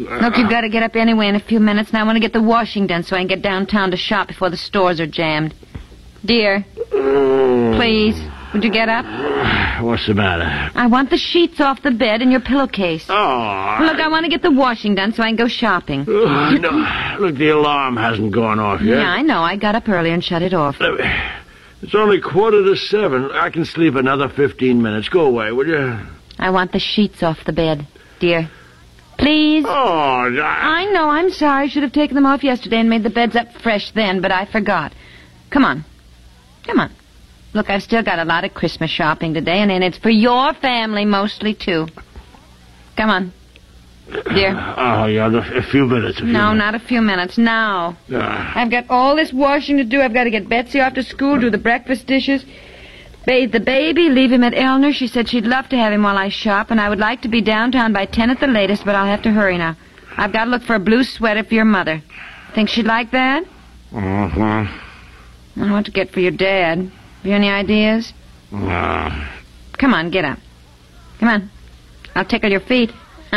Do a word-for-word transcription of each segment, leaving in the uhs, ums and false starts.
Look, you've got to get up anyway in a few minutes, and I want to get the washing done so I can get downtown to shop before the stores are jammed. Dear, please, would you get up? What's the matter? I want the sheets off the bed and your pillowcase. Oh. Look, I want to get the washing done so I can go shopping. Uh, no. Look, the alarm hasn't gone off yet. Yeah, I know. I got up early and shut it off. It's only quarter to seven. I can sleep another fifteen minutes. Go away, will you? I want the sheets off the bed, dear. Please? Oh, I... I know, I'm sorry. I should have taken them off yesterday and made the beds up fresh then, but I forgot. Come on. Come on. Look, I've still got a lot of Christmas shopping today, and, and it's for your family mostly, too. Come on. Dear. Oh, yeah, a few minutes. A few no, minutes. not a few minutes. Now. Uh, I've got all this washing to do. I've got to get Betsy off to school, do the breakfast dishes, bathe the baby, leave him at Elner. She said she'd love to have him while I shop, and I would like to be downtown by ten at the latest, but I'll have to hurry now. I've got to look for a blue sweater for your mother. Think she'd like that? uh-huh. I don't know what to get for your dad. Have you any ideas? Uh, Come on, get up. Come on. I'll tickle your feet. no,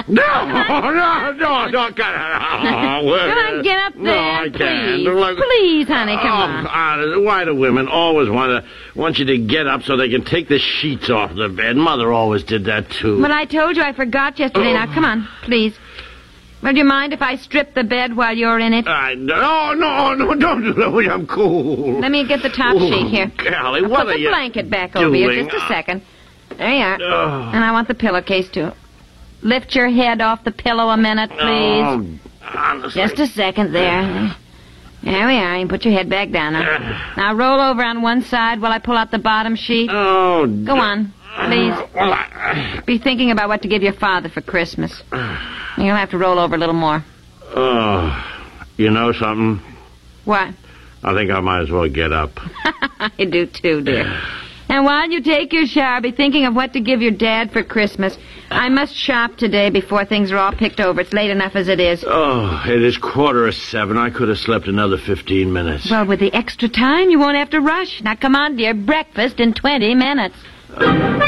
no, no, no, get Come on, get up there, No, I please. can't. Look, Please, honey, come oh, on. God, why do women always want to want you to get up so they can take the sheets off the bed? Mother always did that, too. But I told you I forgot yesterday. Now, come on, please. Would you mind if I strip the bed while you're in it? I, no, no, no, don't do that. I'm cool. Let me get the top Oh, sheet here. Golly, I'll what put are the you blanket back over you. doing? Just a second. There you are. Oh. And I want the pillowcase, too. Lift your head off the pillow a minute, please. Oh, honestly. Just a second there. There we are. You can put your head back down now. Now roll over on one side while I pull out the bottom sheet. Oh, Go on, please. Well, I, Be thinking about what to give your father for Christmas. You'll have to roll over a little more. oh, you know something? What? I think I might as well get up. I do too, dear. And while you take your shower, be thinking of what to give your dad for Christmas. I must shop today before things are all picked over. It's late enough as it is. Oh, it is quarter of seven. I could have slept another fifteen minutes. Well, with the extra time, you won't have to rush. Now, come on, dear. Breakfast in twenty minutes.